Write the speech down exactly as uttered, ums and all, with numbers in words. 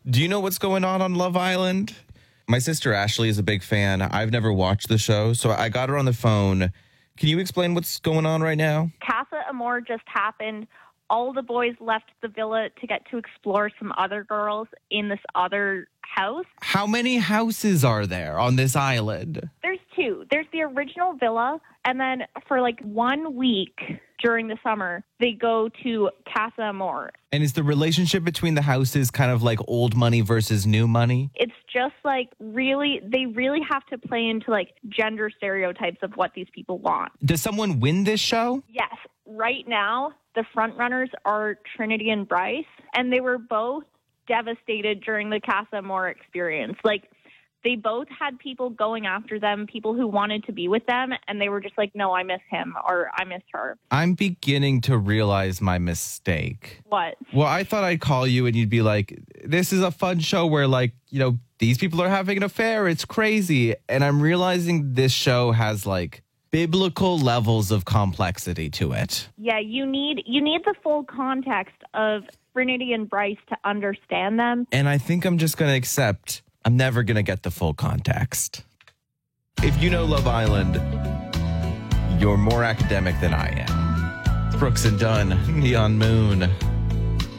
Do you know what's going on on Love Island? My sister Ashley is a big fan. I've never watched the show, so I got her on the phone. Can you explain what's going on right now? Casa Amor just happened. All the boys left the villa to get to explore some other girls in this other house. How many houses are there on this island? There's two. There's the original villa, and then for like one week during the summer, they go to Casa Amor. And is the relationship between the houses kind of like old money versus new money? It's just like really, they really have to play into like gender stereotypes of what these people want. Does someone win this show? Yes. Right now, the front runners are Trinity and Bryce, and they were both devastated during the Casa Amor experience. Like, they both had people going after them, people who wanted to be with them, and they were just like, no, I miss him, or I miss her. I'm beginning to realize my mistake. What? Well, I thought I'd call you and you'd be like, this is a fun show where, like, you know, these people are having an affair. It's crazy. And I'm realizing this show has, like, biblical levels of complexity to it. Yeah, you need you need the full context of Trinity and Bryce to understand them. And I think I'm just going to accept I'm never going to get the full context. If you know Love Island, you're more academic than I am. Brooks and Dunn, Neon Moon.